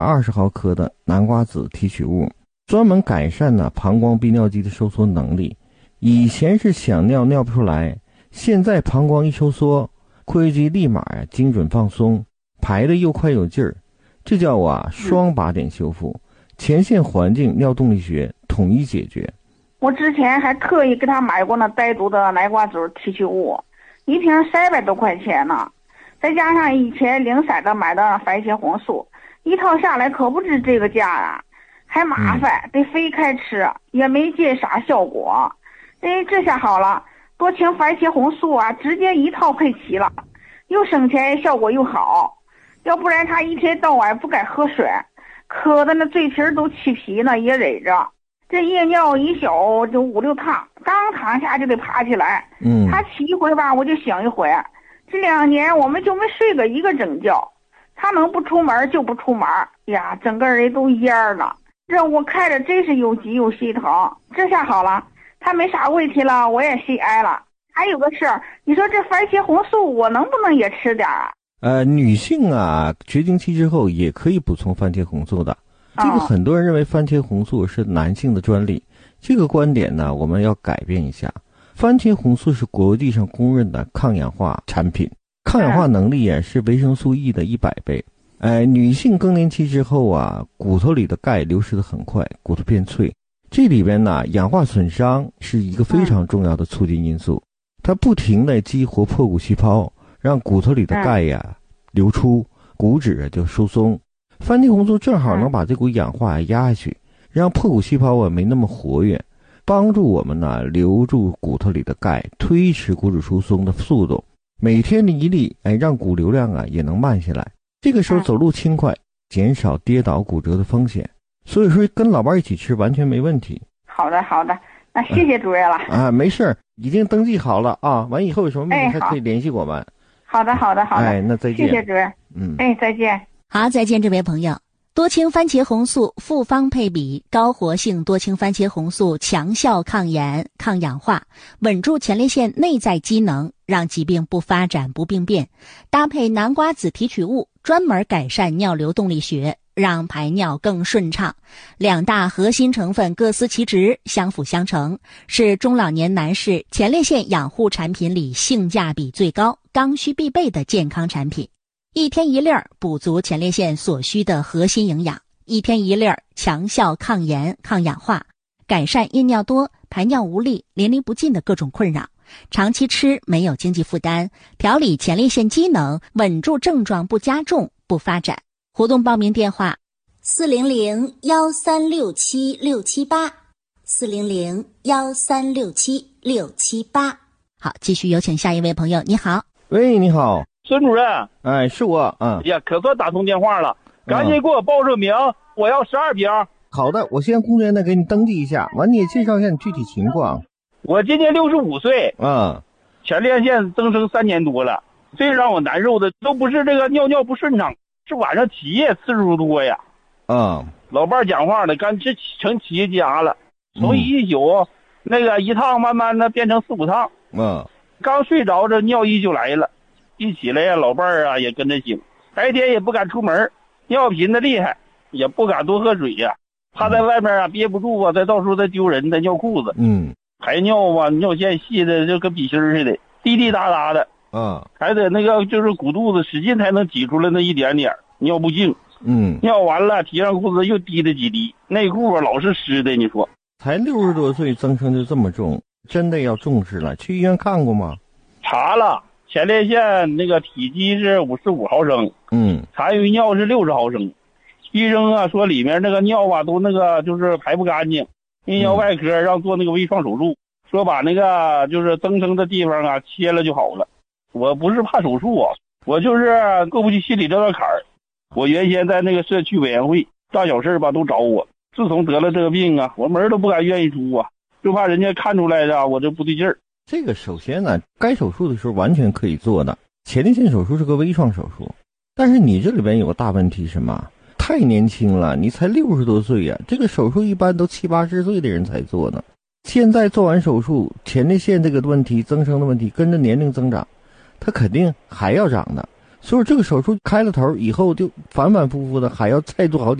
20毫克的南瓜子提取物，专门改善膀胱逼尿肌的收缩能力。以前是想尿尿不出来，现在膀胱一收缩，括约肌立马精准放松，排的又快有劲儿。这叫双靶点修复，前线环境尿动力学统一解决。 我之前还特意给他买过那单独的南瓜籽提取物，一瓶300多块钱呢，再加上以前零散的买的番茄红素，一套下来可不止这个价啊，还麻烦，得分开吃，也没见啥效果。这下好了，多情番茄红素直接一套配齐了，又省钱，效果又好。要不然他一天到晚不敢喝水，渴的那嘴皮都起皮呢，也忍着。这夜尿一宿就5、6趟，刚躺下就得爬起来。他起一回吧，我就醒一回。这2年我们就没睡个一个整觉，他能不出门就不出门呀，整个人都蔫了。这我看着真是又急又心疼。这下好了，他没啥问题了，我也心安了。还有个事儿，你说这番茄红素我能不能也吃点女性绝经期之后也可以补充番茄红素的。这个很多人认为番茄红素是男性的专利，这个观点呢我们要改变一下。番茄红素是国际上公认的抗氧化产品，抗氧化能力是维生素 E 的100倍。女性更年期之后骨头里的钙流失的很快，骨头变脆，这里边氧化损伤是一个非常重要的促进因素，它不停地激活破骨细胞，让骨头里的钙流出，骨质就疏松。番茄红素正好能把这股氧化压下去，让破骨细胞没那么活跃，帮助我们留住骨头里的钙，推迟骨质疏松的速度。每天的1粒，让骨流量也能慢下来。这个时候走路轻快，减少跌倒骨折的风险。所以说跟老伴一起吃完全没问题。 好的，那谢谢主任了。 没事，已经登记好了完以后有什么问题还可以联系我们。 好的。 那再见。 谢谢主任。再见。 好，再见，这位朋友。多氢番茄红素复方配比，高活性多氢番茄红素强效抗炎、抗氧化，稳住前列腺内在机能，让疾病不发展不病变。搭配南瓜子提取物，专门改善尿流动力学，让排尿更顺畅。2大核心成分各司其职，相辅相成，是中老年男士前列腺养护产品里性价比最高、刚需必备的健康产品。一天一粒儿，补足前列腺所需的核心营养；一天一粒儿，强效抗炎、抗氧化，改善夜尿多、排尿无力、淋漓不尽的各种困扰。长期吃没有经济负担，调理前列腺机能，稳住症状不加重、不发展。活动报名电话：400-1367-678，400-1367-678。好，继续有请下一位朋友。你好。 喂，你好。 孙主任， 是我。 可算打通电话了，赶紧给我报上名，我要12瓶。 好的，我先工作人员给你登记一下，完你也介绍一下你具体情况。 我今年65岁，前列腺增生3年多了，最让我难受的都不是这个尿不顺畅，是晚上起夜次数多呀。老伴讲话了，干这成企业家了，从一宿那个一趟慢慢的变成4、5趟。刚睡着这尿意就来了。一起来老伴儿也跟着醒，白天也不敢出门，尿频的厉害，也不敢多喝水怕在外面憋不住再到处再丢人，再尿裤子。排尿尿线细的就跟笔芯似的，滴滴答答的。还得那个就是鼓肚子使劲才能挤出来那一点点，尿不净。尿完了提上裤子又滴了几滴，内裤老是湿的。你说才60多岁增生就这么重，真的要重视了。去医院看过吗？ 查了，前列腺那个体积是55毫升，残余尿是60毫升。医生说里面那个尿都那个就是排不干净，泌尿外科让做那个微创手术，说把那个就是增生的地方切了就好了。我不是怕手术我就是过不去心里这道坎儿。我原先在那个社区委员会，大小事都找我。自从得了这个病我门都不敢愿意出就怕人家看出来的我这不对劲儿。 这个首先该手术的时候完全可以做的。前列腺手术是个微创手术，但是你这里边有个大问题，什么？太年轻了，你才60多岁这个手术一般都70、80岁的人才做呢。现在做完手术，前列腺这个问题增生的问题跟着年龄增长，它肯定还要长的。 所以这个手术开了头以后，就反反复复的还要再做好几